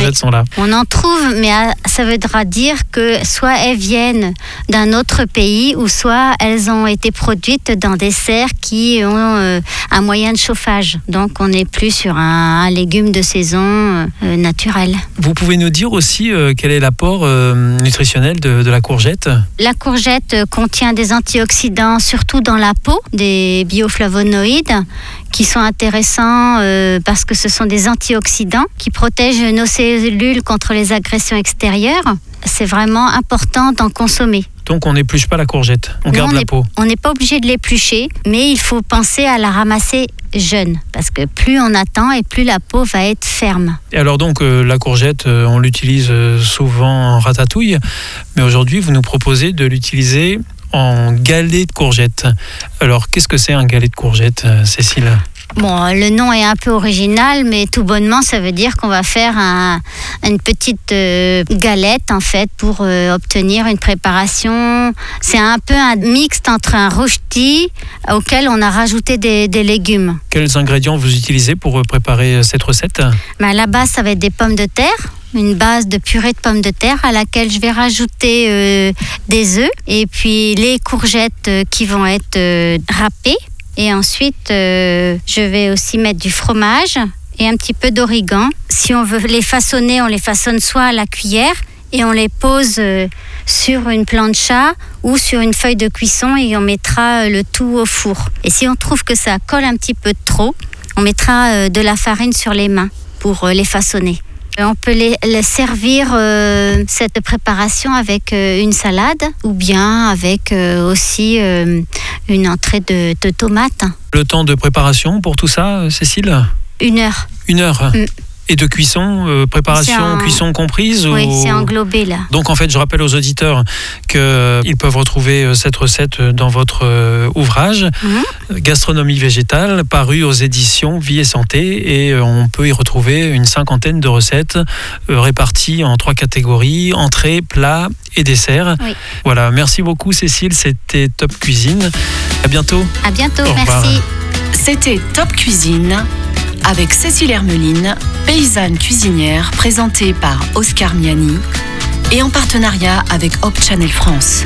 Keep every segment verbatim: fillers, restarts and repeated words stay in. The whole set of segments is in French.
courgettes oui. sont là. On en trouve, mais ça voudra dire que soit elles viennent d'un autre pays ou soit elles ont été produites dans des serres qui ont euh, un moyen de chauffage. Donc on n'est plus sur un, un légume de saison euh, naturel. Vous pouvez nous dire aussi euh, quel est l'apport euh, nutritionnel de, de la courgette ? La courgette contient des antioxydants, surtout dans la peau, des bioflavonoïdes qui sont intéressants euh, parce que ce sont des antioxydants qui protègent nos cellules contre les agressions extérieures. C'est vraiment important d'en consommer. Donc on n'épluche pas la courgette, on non, garde on la est, peau. On n'est pas obligé de l'éplucher, mais il faut penser à la ramasser jeune, parce que plus on attend et plus la peau va être ferme. Et alors donc euh, la courgette, euh, on l'utilise euh, souvent en ratatouille, mais aujourd'hui vous nous proposez de l'utiliser en galet de courgette. Alors qu'est-ce que c'est un galet de courgette, euh, Cécile ? Bon, le nom est un peu original, mais tout bonnement, ça veut dire qu'on va faire un, une petite euh, galette, en fait, pour euh, obtenir une préparation. C'est un peu un mixte entre un rôti auquel on a rajouté des, des légumes. Quels ingrédients vous utilisez pour préparer cette recette ? Ben, à la base, ça va être des pommes de terre. Une base de purée de pommes de terre à laquelle je vais rajouter euh, des œufs et puis les courgettes euh, qui vont être euh, râpées. Et ensuite, euh, je vais aussi mettre du fromage et un petit peu d'origan. Si on veut les façonner, on les façonne soit à la cuillère et on les pose euh, sur une plancha ou sur une feuille de cuisson et on mettra euh, le tout au four. Et si on trouve que ça colle un petit peu trop, on mettra euh, de la farine sur les mains pour euh, les façonner. On peut les, les servir euh, cette préparation avec euh, une salade ou bien avec euh, aussi euh, une entrée de, de tomates. Le temps de préparation pour tout ça, Cécile ? Une heure. Une heure mm. Et de cuisson, euh, préparation, en... cuisson comprise ? Oui, ou... c'est englobé là. Donc en fait, je rappelle aux auditeurs qu'ils peuvent retrouver cette recette dans votre euh, ouvrage, mm-hmm. Gastronomie végétale, paru aux éditions Vie et Santé. Et euh, on peut y retrouver une cinquantaine de recettes euh, réparties en trois catégories, entrées, plats et desserts. Oui. Voilà, merci beaucoup Cécile, c'était Top Cuisine. À bientôt. À bientôt, au merci. C'était Top Cuisine avec Cécile Hermeline, paysanne cuisinière, présentée par Oscar Miani et en partenariat avec Hope Channel France.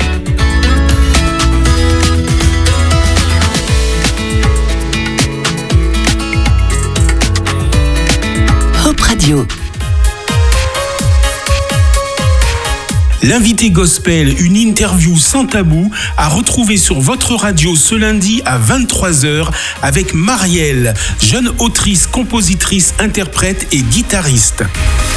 Hope Radio. L'invité gospel, une interview sans tabou, à retrouver sur votre radio ce lundi à vingt-trois heures avec Marielle, jeune autrice, compositrice, interprète et guitariste.